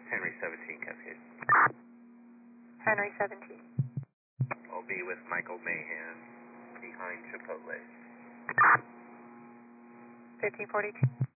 Henry 17 Cascade. Henry 17. I'll be with Michael Mahan behind Chipotle. 1542.